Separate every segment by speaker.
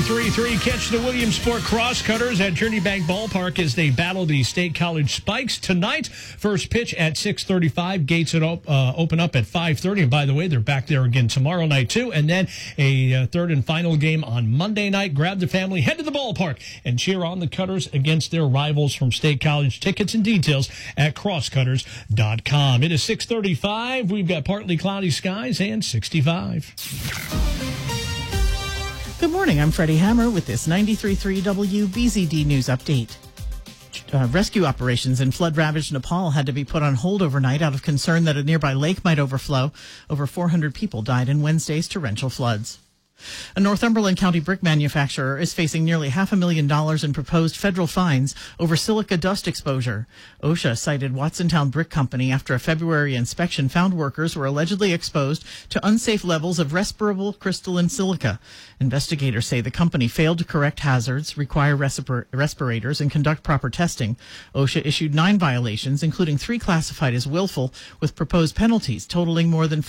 Speaker 1: 93.3. Catch the Williamsport Crosscutters at Journey Bank Ballpark as they battle the State College Spikes tonight. First pitch at 6:35. Gates open up at 5:30. And by the way, they're back there again tomorrow night, too. And then a third and final game on Monday night. Grab the family, head to the ballpark, and cheer on the Cutters against their rivals from State College. Tickets and details at crosscutters.com. It is 6:35. We've got partly cloudy skies and 65.
Speaker 2: Good morning. I'm Freddie Hammer with this 93.3 WBZD News Update. Rescue operations in flood-ravaged Nepal had to be put on hold overnight out of concern that a nearby lake might overflow. Over 400 people died in Wednesday's torrential floods. A Northumberland County brick manufacturer is facing nearly $500,000 in proposed federal fines over silica dust exposure. OSHA cited Watsontown Brick Company after a February inspection found workers were allegedly exposed to unsafe levels of respirable crystalline silica. Investigators say the company failed to correct hazards, require respirators, and conduct proper testing. OSHA issued 9 violations, including 3 classified as willful, with proposed penalties totaling more than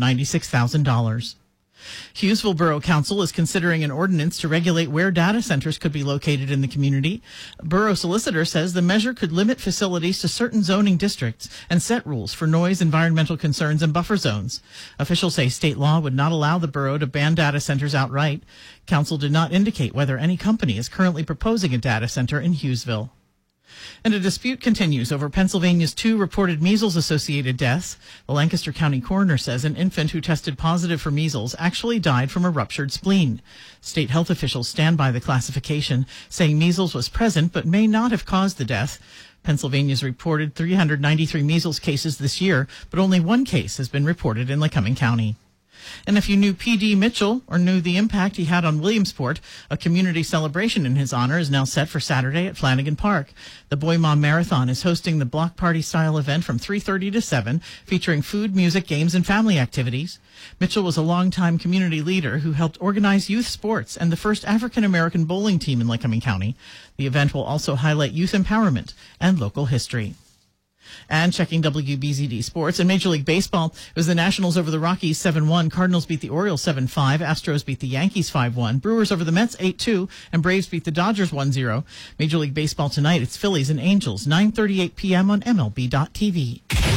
Speaker 2: $496,000. Hughesville Borough Council is considering an ordinance to regulate where data centers could be located in the community. Borough solicitor says the measure could limit facilities to certain zoning districts and set rules for noise, environmental concerns, and buffer zones. Officials say state law would not allow the borough to ban data centers outright. Council did not indicate whether any company is currently proposing a data center in Hughesville. And a dispute continues over Pennsylvania's 2 reported measles-associated deaths. The Lancaster County coroner says an infant who tested positive for measles actually died from a ruptured spleen. State health officials stand by the classification, saying measles was present but may not have caused the death. Pennsylvania's reported 393 measles cases this year, but only 1 case has been reported in Lycoming County. And if you knew P.D. Mitchell or knew the impact he had on Williamsport, a community celebration in his honor is now set for Saturday at Flanagan Park. The Boy Mom Marathon is hosting the block party-style event from 3:30 to 7, featuring food, music, games, and family activities. Mitchell was a longtime community leader who helped organize youth sports and the first African-American bowling team in Lycoming County. The event will also highlight youth empowerment and local history. And checking WBZD Sports, in Major League Baseball, it was the Nationals over the Rockies 7-1, Cardinals beat the Orioles 7-5, Astros beat the Yankees 5-1, Brewers over the Mets 8-2, and Braves beat the Dodgers 1-0. Major League Baseball tonight, it's Phillies and Angels, 9:38 p.m. on MLB.tv.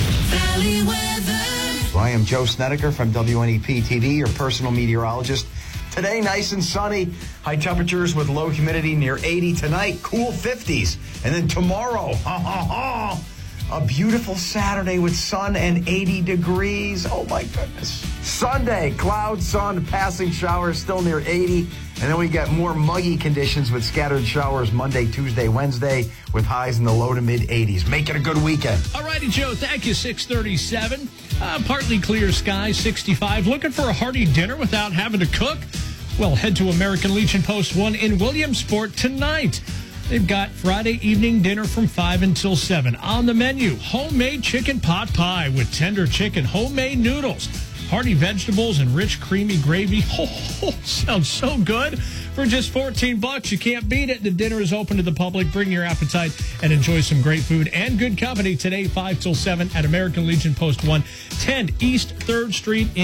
Speaker 3: Well, I am Joe Snedeker from WNEP TV, your personal meteorologist. Today, nice and sunny. High temperatures with low humidity near 80. Tonight, cool 50s. And then tomorrow, a beautiful Saturday with sun and 80 degrees. Oh, my goodness. Sunday, cloud, sun, passing showers, still near 80. And then we get more muggy conditions with scattered showers Monday, Tuesday, Wednesday, with highs in the low to mid-80s. Make it a good weekend.
Speaker 1: All righty, Joe. Thank you. 6:37. Partly clear skies, 65. Looking for a hearty dinner without having to cook? Well, head to American Legion Post 1 in Williamsport tonight. They've got Friday evening dinner from 5 until 7. On the menu, homemade chicken pot pie with tender chicken, homemade noodles, hearty vegetables, and rich, creamy gravy. Oh, sounds so good. For just $14, you can't beat it. The dinner is open to the public. Bring your appetite and enjoy some great food and good company today, 5 till 7 at American Legion Post 1, 10 East 3rd Street in